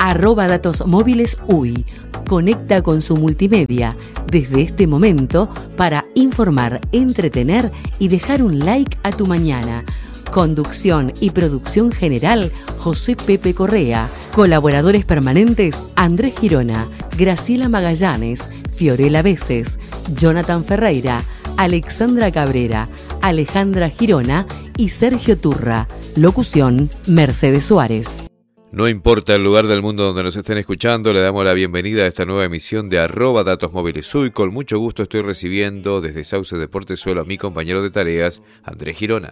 Datos móviles UI. Conecta con su multimedia desde este momento para informar, entretener y dejar un like a tu mañana. Conducción y producción general, José Pepe Correa. Colaboradores permanentes, Andrés Girona, Graciela Magallanes, Fiorella Veces, Jonathan Ferreira, Alexandra Cabrera, Alejandra Girona y Sergio Turra. Locución, Mercedes Suárez. No importa el lugar del mundo donde nos estén escuchando, le damos la bienvenida a esta nueva emisión de Datos Móviles UI. Con mucho gusto estoy recibiendo desde Sauce de Portezuelo a mi compañero de tareas, Andrés Girona.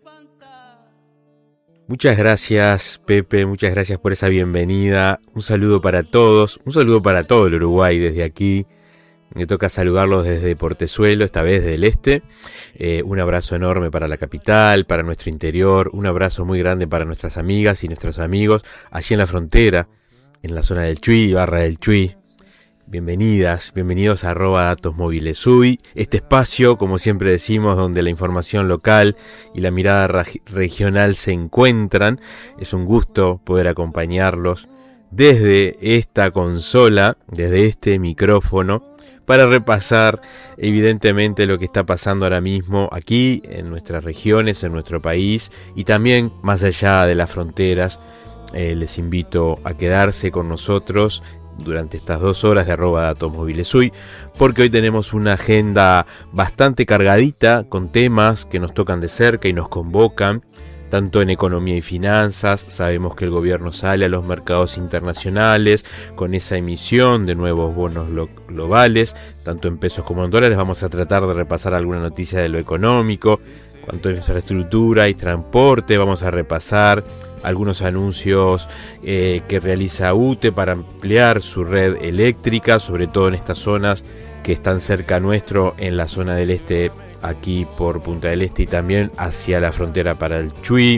Muchas gracias, Pepe, muchas gracias por esa bienvenida. Un saludo para todos, un saludo para todo el Uruguay desde aquí. Me toca saludarlos desde Portezuelo, esta vez del este. Un abrazo enorme para la capital, para nuestro interior. Un abrazo muy grande para nuestras amigas y nuestros amigos allí en la frontera, en la zona del Chuy, Barra del Chuy. Bienvenidas, bienvenidos a Datos Móviles UI. Este espacio, como siempre decimos, donde la información local y la mirada regional se encuentran. Es un gusto poder acompañarlos desde esta consola, desde este micrófono, para repasar evidentemente lo que está pasando ahora mismo aquí en nuestras regiones, en nuestro país y también más allá de las fronteras. Les invito a quedarse con nosotros durante estas 2 horas de Datos Móviles UI, porque hoy tenemos una agenda bastante cargadita con temas que nos tocan de cerca y nos convocan, tanto en economía y finanzas. Sabemos que el gobierno sale a los mercados internacionales con esa emisión de nuevos bonos globales, tanto en pesos como en dólares. Vamos a tratar de repasar alguna noticia de lo económico, cuanto a infraestructura y transporte. Vamos a repasar algunos anuncios que realiza UTE para ampliar su red eléctrica, sobre todo en estas zonas que están cerca nuestro, en la zona del este, aquí por Punta del Este y también hacia la frontera para el Chuy.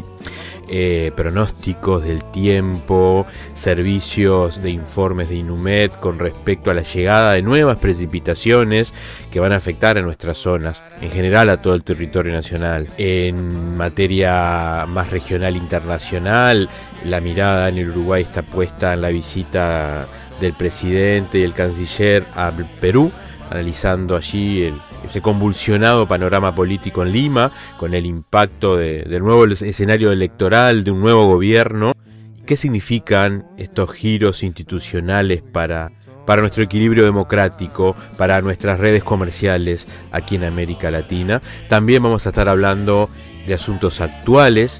Pronósticos del tiempo, servicios de informes de INUMED con respecto a la llegada de nuevas precipitaciones que van a afectar a nuestras zonas, en general a todo el territorio nacional. En materia más regional internacional, la mirada en el Uruguay está puesta en la visita del presidente y el canciller al Perú, analizando allí ese convulsionado panorama político en Lima, con el impacto del nuevo escenario electoral, de un nuevo gobierno. ¿Qué significan estos giros institucionales para nuestro equilibrio democrático, para nuestras redes comerciales aquí en América Latina? También vamos a estar hablando de asuntos actuales.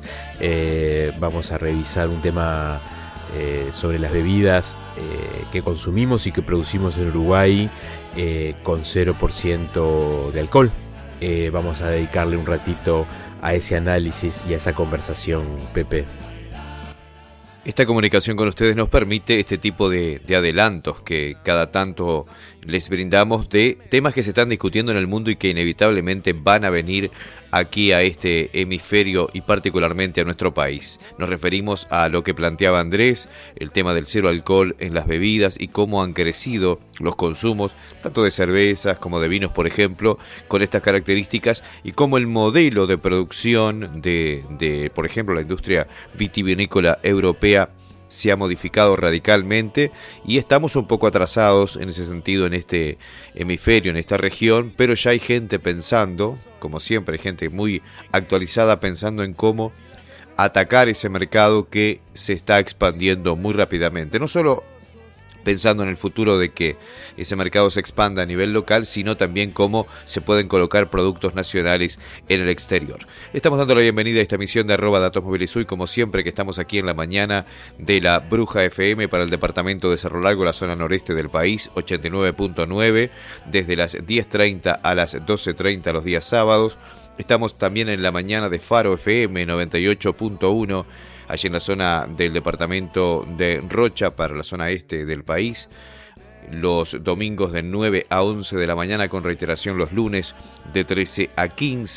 Vamos a revisar un tema sobre las bebidas que consumimos y que producimos en Uruguay con 0% de alcohol. Vamos a dedicarle un ratito a ese análisis y a esa conversación, Pepe. Esta comunicación con ustedes nos permite este tipo de adelantos que cada tanto les brindamos de temas que se están discutiendo en el mundo y que inevitablemente van a venir aquí a este hemisferio y particularmente a nuestro país. Nos referimos a lo que planteaba Andrés, el tema del cero alcohol en las bebidas y cómo han crecido los consumos, tanto de cervezas como de vinos, por ejemplo, con estas características, y cómo el modelo de producción de por ejemplo, la industria vitivinícola europea se ha modificado radicalmente y estamos un poco atrasados en ese sentido en este hemisferio, en esta región, pero ya hay gente pensando, como siempre, hay gente muy actualizada pensando en cómo atacar ese mercado que se está expandiendo muy rápidamente. No solo pensando en el futuro de que ese mercado se expanda a nivel local, sino también cómo se pueden colocar productos nacionales en el exterior. Estamos dando la bienvenida a esta emisión de Datos Móviles UI, como siempre, que estamos aquí en la mañana de la Bruja FM para el departamento de Cerro Largo, la zona noreste del país, 89.9, desde las 10:30 a las 12:30 los días sábados. Estamos también en la mañana de Faro FM 98.1, allí en la zona del departamento de Rocha para la zona este del país, los domingos de 9 a 11 de la mañana, con reiteración los lunes de 13 a 15,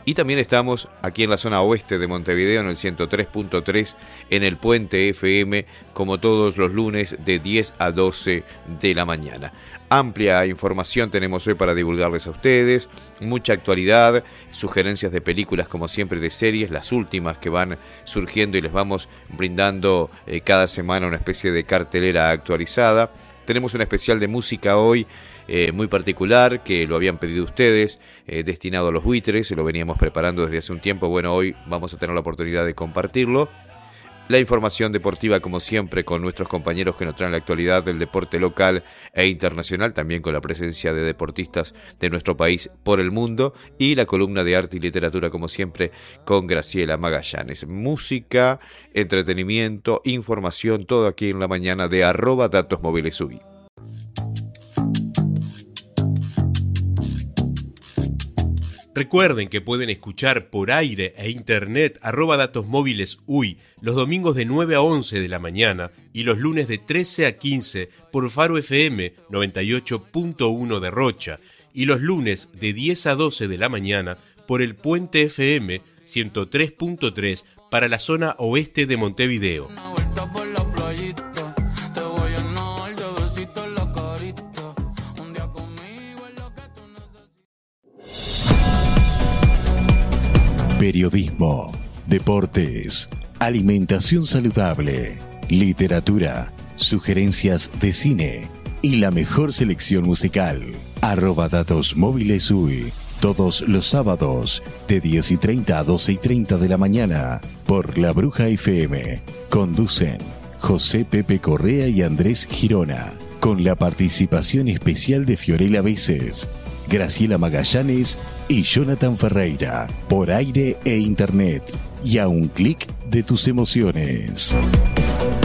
Y también estamos aquí en la zona oeste de Montevideo en el 103.3 en el Puente FM, como todos los lunes de 10 a 12 de la mañana. Amplia información tenemos hoy para divulgarles a ustedes, mucha actualidad, sugerencias de películas como siempre, de series, las últimas que van surgiendo y les vamos brindando cada semana una especie de cartelera actualizada. Tenemos un especial de música hoy muy particular, que lo habían pedido ustedes, destinado a los buitres, se lo veníamos preparando desde hace un tiempo. Bueno, hoy vamos a tener la oportunidad de compartirlo. La información deportiva, como siempre, con nuestros compañeros que nos traen la actualidad del deporte local e internacional, también con la presencia de deportistas de nuestro país por el mundo, y la columna de arte y literatura, como siempre, con Graciela Magallanes. Música, entretenimiento, información, todo aquí en la mañana de @datosmovilesui. Recuerden que pueden escuchar por aire e internet @datosmovilesui los domingos de 9 a 11 de la mañana y los lunes de 13 a 15 por Faro FM 98.1 de Rocha y los lunes de 10 a 12 de la mañana por el Puente FM 103.3 para la zona oeste de Montevideo. Periodismo, deportes, alimentación saludable, literatura, sugerencias de cine y la mejor selección musical. @datosmovilesui, todos los sábados de 10:30 a 12:30 de la mañana por La Bruja FM. Conducen José Pepe Correa y Andrés Girona, con la participación especial de Fiorella Veces, Graciela Magallanes y Jonathan Ferreira, por aire e internet, y a un clic de tus emociones.